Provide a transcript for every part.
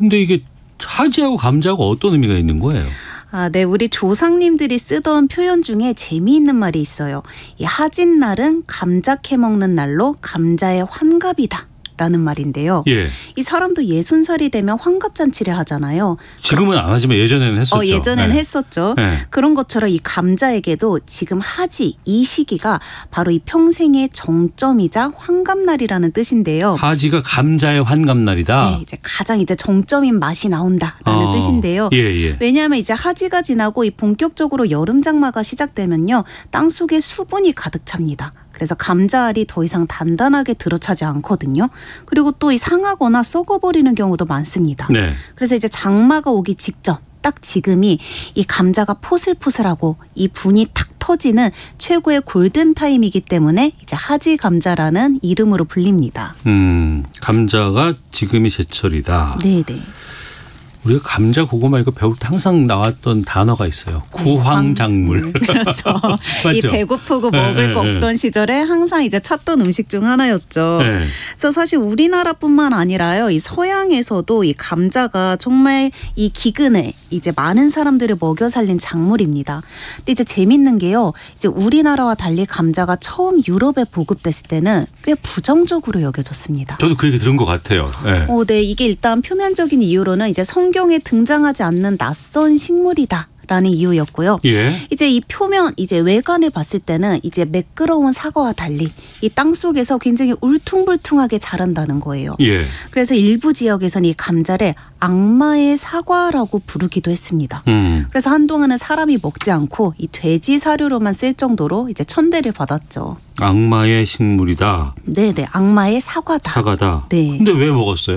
근데 이게 하지하고 감자하고 어떤 의미가 있는 거예요? 네. 우리 조상님들이 쓰던 표현 중에 재미있는 말이 있어요. 이 하진날은 감자 캐먹는 날로 감자의 환갑이다. 라는 말인데요. 예. 이 사람도 60살이 되면 환갑잔치를 하잖아요. 지금은 안 하지만 예전에는 했었죠. 예전에는 네. 했었죠. 네. 그런 것처럼 이 감자에게도 지금 하지 이 시기가 바로 이 평생의 정점이자 환갑날이라는 뜻인데요. 하지가 감자의 환갑날이다. 네, 이제 가장 이제 정점인 맛이 나온다라는 뜻인데요. 예. 왜냐하면 이제 하지가 지나고 이 본격적으로 여름 장마가 시작되면요, 땅 속에 수분이 가득 찹니다. 그래서 감자알이 더 이상 단단하게 들어차지 않거든요. 그리고 또 이 상하거나 썩어버리는 경우도 많습니다. 네. 그래서 이제 장마가 오기 직전 딱 지금이 이 감자가 포슬포슬하고 이 분이 탁 터지는 최고의 골든타임이기 때문에 이제 하지 감자라는 이름으로 불립니다. 감자가 지금이 제철이다. 네네. 우리가 감자, 고구마 이거 배울 때 항상 나왔던 단어가 있어요. 구황작물. 그렇죠. 맞죠? 이 배고프고 먹을 거 없던 시절에 항상 이제 찾던 음식 중 하나였죠. 네. 그래서 사실 우리나라뿐만 아니라요, 이 서양에서도 이 감자가 정말 이 기근에 이제 많은 사람들을 먹여 살린 작물입니다. 근데 이제 재밌는 게요, 이제 우리나라와 달리 감자가 처음 유럽에 보급됐을 때는 꽤 부정적으로 여겨졌습니다. 저도 그 얘기 들은 것 같아요. 네. 네, 이게 일단 표면적인 이유로는 이제 성경에 등장하지 않는 낯선 식물이다. 라는 이유였고요. 예. 이제 이 표면 이제 외관을 봤을 때는 이제 매끄러운 사과와 달리 이 땅 속에서 굉장히 울퉁불퉁하게 자란다는 거예요. 예. 그래서 일부 지역에서는 이 감자를 악마의 사과라고 부르기도 했습니다. 그래서 한동안은 사람이 먹지 않고 이 돼지 사료로만 쓸 정도로 이제 천대를 받았죠. 악마의 식물이다. 네네, 악마의 사과다. 사과다. 네. 근데 왜 먹었어요?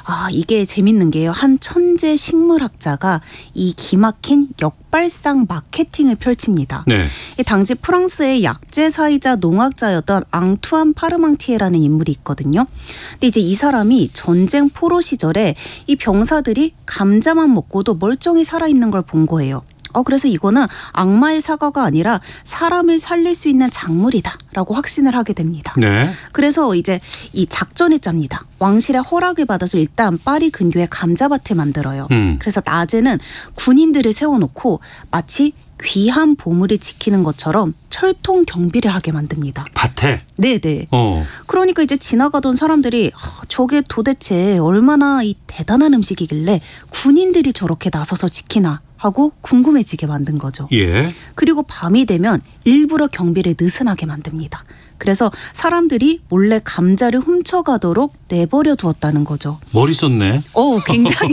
이게 재밌는 게요. 한 천재 식물학자가 이 기막힌 역발상 마케팅을 펼칩니다. 네. 이 당시 프랑스의 약재사이자 농학자였던 앙투안 파르망티에라는 인물이 있거든요. 근데 이제 이 사람이 전쟁 포로 시절에 이 병사들이 감자만 먹고도 멀쩡히 살아있는 걸 본 거예요. 그래서 이거는 악마의 사과가 아니라 사람을 살릴 수 있는 작물이다라고 확신을 하게 됩니다. 네. 그래서 이제 이 작전을 짭니다. 왕실의 허락을 받아서 일단 파리 근교에 감자밭을 만들어요. 그래서 낮에는 군인들을 세워놓고 마치 귀한 보물을 지키는 것처럼 철통 경비를 하게 만듭니다. 밭에? 네네. 그러니까 이제 지나가던 사람들이 저게 도대체 얼마나 이 대단한 음식이길래 군인들이 저렇게 나서서 지키나 하고 궁금해지게 만든 거죠. 예. 그리고 밤이 되면 일부러 경비를 느슨하게 만듭니다. 그래서 사람들이 몰래 감자를 훔쳐가도록 내버려 두었다는 거죠. 머리 썼네. 굉장히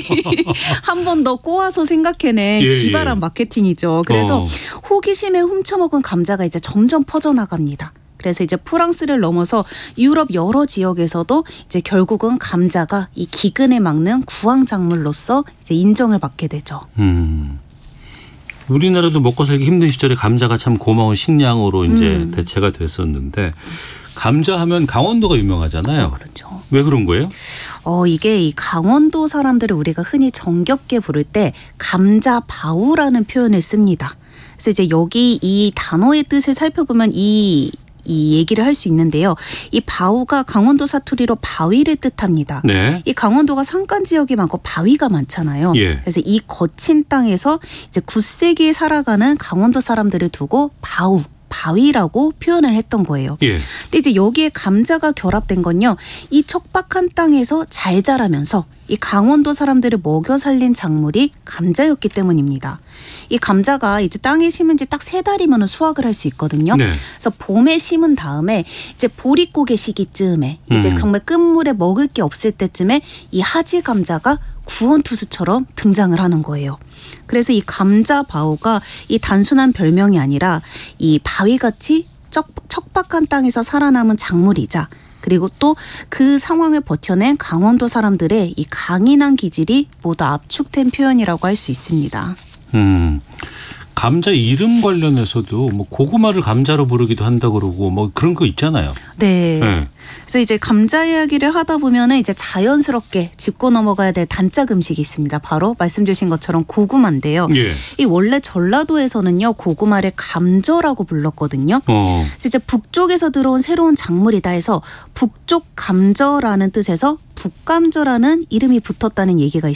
한 번 더 꼬아서 생각해낸 기발한 마케팅이죠. 그래서 호기심에 훔쳐먹은 감자가 이제 점점 퍼져나갑니다. 그래서 이제 프랑스를 넘어서 유럽 여러 지역에서도 이제 결국은 감자가 이 기근에 막는 구황작물로서 이제 인정을 받게 되죠. 우리나라도 먹고 살기 힘든 시절에 감자가 참 고마운 식량으로 이제 대체가 됐었는데, 감자하면 강원도가 유명하잖아요. 그렇죠. 왜 그런 거예요? 이게 이 강원도 사람들을 우리가 흔히 정겹게 부를 때 감자바우라는 표현을 씁니다. 그래서 이제 여기 이 단어의 뜻을 살펴보면 이 얘기를 할 수 있는데요. 이 바우가 강원도 사투리로 바위를 뜻합니다. 네. 이 강원도가 산간 지역이 많고 바위가 많잖아요. 예. 그래서 이 거친 땅에서 이제 굳세게 살아가는 강원도 사람들을 두고 바위라고 표현을 했던 거예요. 예. 근데 이제 여기에 감자가 결합된 건요, 이 척박한 땅에서 잘 자라면서 이 강원도 사람들을 먹여 살린 작물이 감자였기 때문입니다. 이 감자가 이제 땅에 심은 지 딱 3달이면 수확을 할 수 있거든요. 네. 그래서 봄에 심은 다음에 이제 보릿고개 시기쯤에 이제 정말 끝물에 먹을 게 없을 때쯤에 이 하지 감자가 구원투수처럼 등장을 하는 거예요. 그래서 이 감자바오가 이 단순한 별명이 아니라 이 바위같이 척박한 땅에서 살아남은 작물이자, 그리고 또 그 상황을 버텨낸 강원도 사람들의 이 강인한 기질이 모두 압축된 표현이라고 할 수 있습니다. 감자 이름 관련해서도 뭐 고구마를 감자로 부르기도 한다 그러고 뭐 그런 거 있잖아요. 네. 네. 그래서 이제 감자 이야기를 하다 보면은 이제 자연스럽게 짚고 넘어가야 될 단짝 음식이 있습니다. 바로 말씀 주신 것처럼 고구마인데요. 예. 이 원래 전라도에서는요, 고구마를 감저라고 불렀거든요. 이제 북쪽에서 들어온 새로운 작물이다 해서 북쪽 감저라는 뜻에서 북감저라는 이름이 붙었다는 얘기가